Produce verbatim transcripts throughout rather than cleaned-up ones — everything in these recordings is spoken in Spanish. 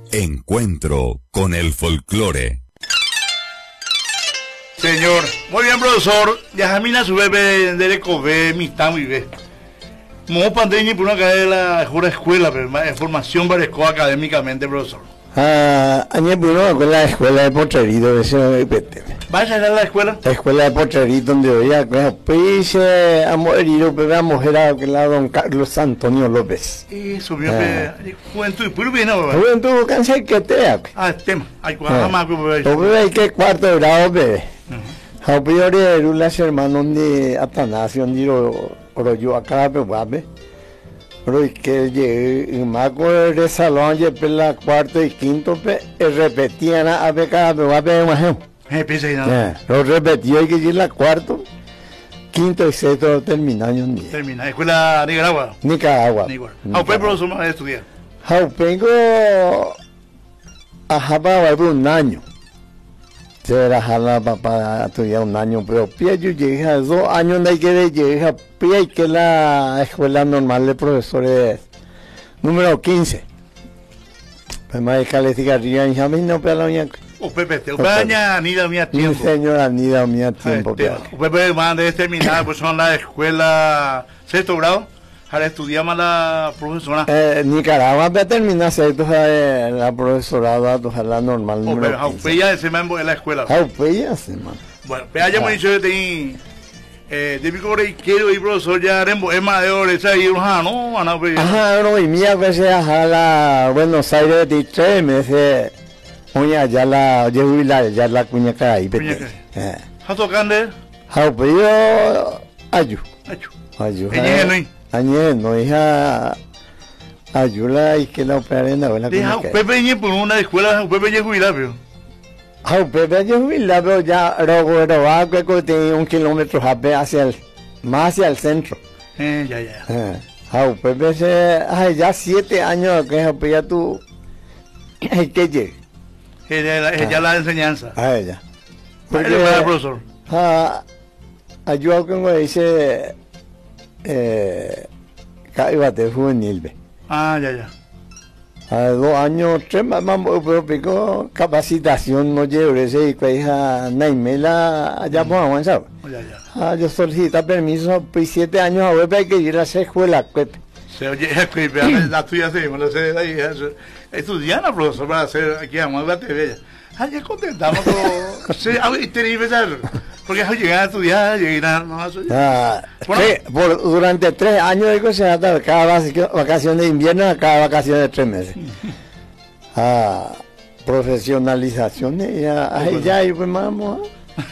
Encuentro con el folclore. Señor, muy bien, profesor. Yajamina su bebé de Recové, mi está muy bien. Mo pandemia por una cadena de la mejor escuela, pero más formación para escuela académicamente, profesor. Ah, añe Bruno con la escuela de Potrerito, de ese repete. ¿Vas a ir a la escuela? La escuela de Potrerito, donde oía, pues, eh, a morir, pero a mujer a la don Carlos Antonio López. Y subió que juventud y puro bien, ¿no? Juventud, cansé que te hago. Ah, tema. Ay, cuando más que bebé. Lo bebé hay que cuarto grado, bebé. A priori, las hermanos de Atanasio, de Oroyo, acá, bebé. Pero es que llegué, me acuerdo de salón, llegué la cuarto y quinto, y repetían a ver cada bebé, más. Eh, piensa y nada. Lo repetió y que ir la cuarto, quinto y sexto terminaron. Termina. Escuela Nicaragua. Nicaragua. Nicaragua. Ah, pues, profesor, más de estudiar. Jaupengo a Japa por un año. Se era jala para estudiar un año, pero pie yo llegué a dos años de que llegué a pie que la escuela normal de profesores número quince. Pues más califica arriba en Jamín no pela uña. O Pepe, te opaña ni da mía tiempo. Mi señora ni da mía tiempo. O Pepe más de terminar, pues son la escuela sexto grado. Ahora estudiamos la profesora. Eh, Nicaragua va a terminar sexto eh, la profesora la normal. O pero Jaupeya se me en la escuela. Jaupeya se me. Bueno, pero ya me dicho que tenía eh, de mi cobre quiero ir profesor ya rembo es más de hora esa y una no, ana pues. Ajá, no y mía veces a la Buenos Aires de tres meses. Oye, ya la llevo la ya la cuñaca ahí. Cuñaca. Eh. ¿Has tocado? Jaupeya ayu. Ayu. Ayu. Añe no. Añe no hija ayula y que la operen la cuñaca. Pepe ñe por una escuela, Pepe ñe jubilado, pero. Ah, Pepe ñe jubilado, pero ya rogo roba que tiene un kilómetro hacia el más hacia el centro. Eh, ya ya. Eh. Ah, Pepe se ay ya siete años que ya tú que llegue. Ella, ella ah. La enseñanza. A ella. Porque el profesor. Ah, ayuda con que dice eh caibate juvenil be. Ah, ya ya. A dos años, tres más, pero pico capacitación no lleve ese y que hija Naimela allá por avanzar. Ya ya. Ah, yo solicita permiso, pues siete años a ver hay que ir a esa escuela, Pepe. Se oye, la tuya se me sé ahí, estudiana, profesor, para hacer aquí, vamos a la T V. Ay, ya contentamos con. Sí, terrible, porque llegar a estudiar, llegar a. Ah, bueno, sí, por, durante tres años, digo, se da cada vacación de invierno, cada vacación de tres meses. Ah, profesionalización, ya, ay, ya, y pues vamos.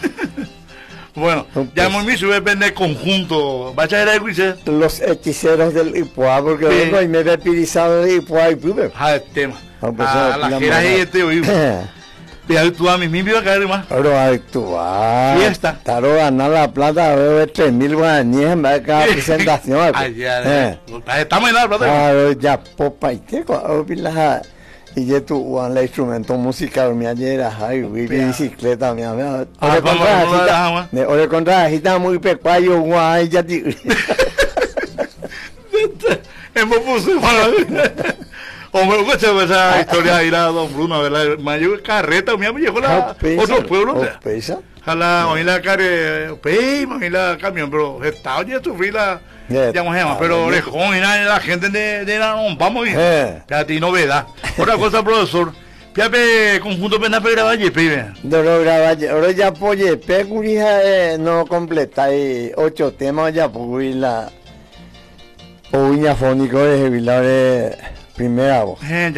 Bueno, ya hemos visto depende del conjunto. ¿Vas a ir a Guise? Los hechiceros del Ipoa, porque sí. Vengo y me he repirizado de Ipoa y Pube. Ah, el tema. Ah, la gira es este hoy. Pero tú a mí mismo iba a caer más. Pero actúa. Fiesta. Taro ganar la plata, veo tres mil guaraníes en cada presentación. Ay, ya, eh. Estamos en la plata. Claro, ya, popa, y qué cosa. Y yo tu el instrumento musical me ayer ay bicicleta me había ore contra de ore contra agita muy pecuayo guay ya ti hemos puesto hombre escucha esa historia de ir a Don Bruno ¿verdad? Mayor carreta me llegó la otro pueblo pesa jala hoy la care pe hoy la camión pero está oye sufrí la ya mojemos, pero orejón y nada, la gente de, de la no, vamos bien. Eh. Ya ti novedad. Otra cosa, profesor. Piape conjunto pena pe graballe, pibe. No lo graballe, ahora ya poye, pe curija eh, no completa y ocho temas ya por la o fónico de jubilar primera voz. Eh,